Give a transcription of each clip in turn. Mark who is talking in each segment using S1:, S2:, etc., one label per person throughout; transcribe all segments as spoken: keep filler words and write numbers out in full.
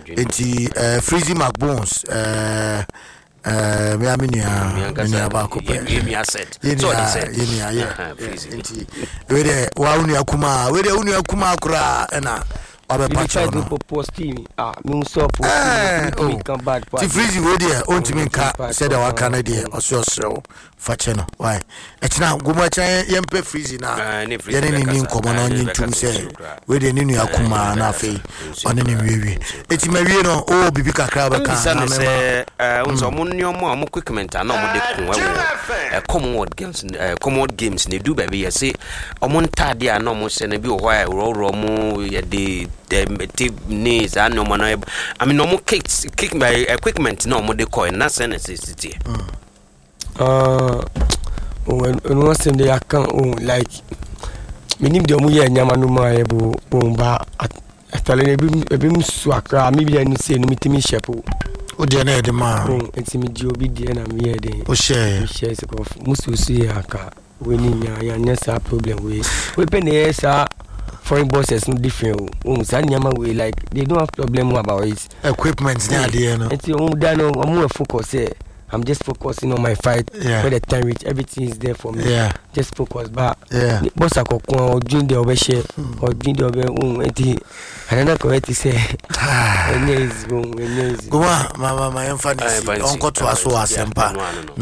S1: enti eh Freezy McBones eh eh me aminia me aba ko pe
S2: me asset
S1: so they said yeah yeah enti we de wa unu akuma we de unu akuma akura na obe patcho no
S3: post ah me so post me come back
S1: ti Freezy we de ontimi nka said wa kana de oso oso fache no why echina gumo chan yempe Freezy na ye ne ni nkomo no nyintum se we de ni akuma na afei one ni wiwi eti mawie no o bibi kakra ba kan
S2: na me eh unso mo nyomo am quick mentor na mo de kun e Commonwealth games Commonwealth games ne du ba be ye se omo ntade a na mo se na bi ho a ro ro mo ye de the knees and no man. I mean, no more kicks, kick my equipment, no more decoy, nothing necessity.
S3: Uh, when once in the account, like, meaning the Muya Yamanuma, Bomba, at a beam swaka, maybe I need to say, meeting me, Shepo.
S1: Oh, dear, the man,
S3: it's me, Joby, and me,
S1: oh, share,
S3: shares of Mususiaka, winning your Nessa problem with. We penny, sir. Foreign bosses no different. Um, Sanyama way like they don't have problem about it.
S1: Equipment, yeah, dear. No,
S3: it's um, Dano. I'm more focused. Eh, I'm just focusing on my fight.
S1: Yeah.
S3: When the time reach, everything is there for me.
S1: Yeah.
S3: Just focus. But
S1: yeah.
S3: Boss I go or join the over share or join the over um. Eti, I don't know correct to say. Enyes um, enyes.
S1: Go on, mama, my emphasis. Uncle to us who are sempa.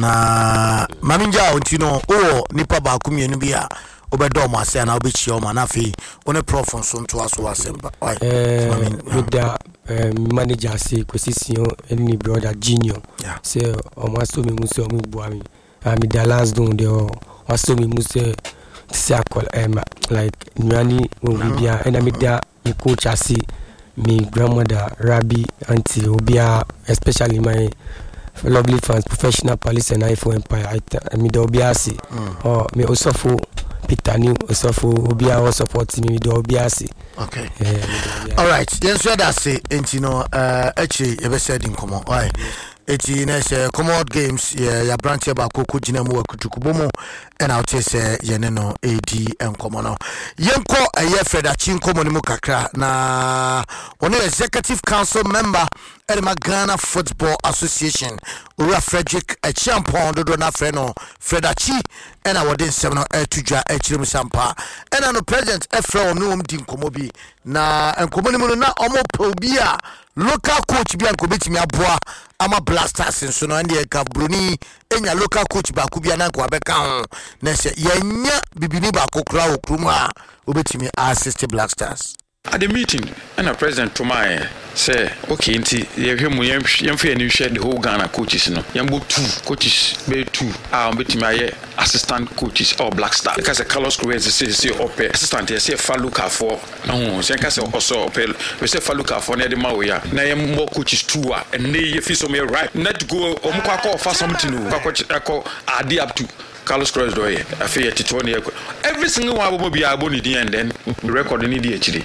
S1: Na, maminja untino. Oh, nipa ba kumi enubia. Obedo ma say na obichi o ma na fi one prof nso nto aso asemba
S3: eh with the manager say Kwesisio any brother junior say o ma so me mu say o mu bua mi am the last don dey o so me mu say say em like nyani o bibia and me da me coach asi me grandmother Rabi auntie obia especially my lovely fans professional police and I for empire I me da obia asi oh me osofo Peter New Osofo Obia was supporting me do Obiasi.
S1: Okay. Yeah, all right. Then so that say enti no uh actually you be said in common. Why? Eti na say Commonwealth Games ya ya branch ba kokko gina mu akutukubomo and out say ye ne no A D enkomo no. Yenko eye Fredachi nkomo ni mu kakra na one executive council member Edema Ghana Football Association Ura Frederick a champion do na fre no Fredachi and our den seven e tuja e chirim sampa and no president Efra no um di nkomo bi na enkomo ni mu na omo obi a local coach bi anko betimi aboa ama Blasters nso no ande ka Bruni enya local coach ba ku bi na anko abeka ho na se yenya bibini ba kokra okrum a obetimi assist Blasters.
S4: At the meeting, and a president to my say, okay, inti yehemu yemfe any share the whole Ghana coaches no. Yambo two coaches, be two. Ah, beti my assistant coaches or Black Star. Because the Carlos Cruz say say ope assistant say Faluka for. No, say kasi also ope. We say Faluka for na the mawya. Na yambo coaches two ah, and ne yefi so me right. Not go omukwa call for something no. Kwa kwa adi up to. Carlos Cruz do ye. Afi yeti twenty. Every single one will be aboni and then record ni di actually.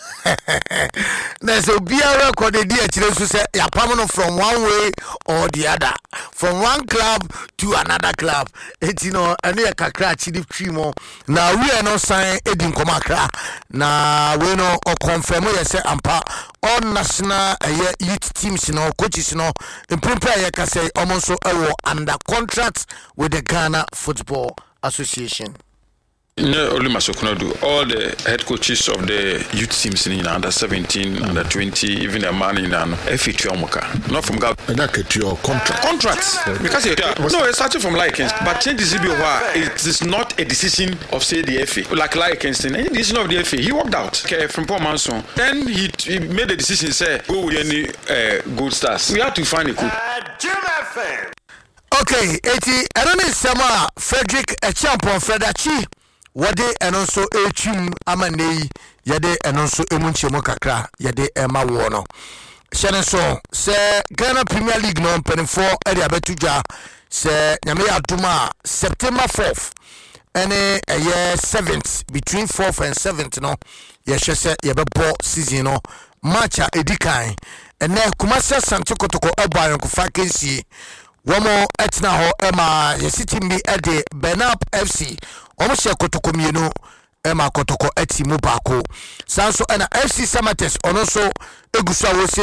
S1: There's a beer record the D H say ya permanent from one way or the other, from one club to another club. It's you know, and ya kakra chidi trimo. Now we are not sign Edin Komakra. Now we know or confirm we say ampa all national uh, youth teams, you know, coaches, you know, in prepare ya can say almost uh, under contract with the Ghana Football Association.
S4: No, only Masokuna do. All the head coaches of the youth teams in under seventeen, mm. under twenty, even a man in an F A Tuamoka. Not from Gab.
S5: And that get your contract.
S4: Contracts. Okay. Because it, uh, no, it's starting from Likens. But change the why it is not a decision of say the F A. Like Likens, any decision of the F A. He walked out okay, from Paul Manson. Then he, he made a decision say go with any uh, Gold Stars. We have to find a coach.
S1: Okay, eighty. I don't know Sama Frederick a champion Fredachi. Wade enonso echim amanei yade enonso emunchemo kakra yade ema wo no hyene so se Ghana Premier League no penfo area betuja se nyame aduma September fourth ene eye seventh between fourth and seventh no ye hwese ye bebo season no match a edikan ene Kumasi Sancho Kotoko ebayon ko vacancy womo etna ho ema ye city bi ede Benap F C omo she Kotoko mienu ema Kotoko eti mu baako sanso ena F C Samates ono so egusa wo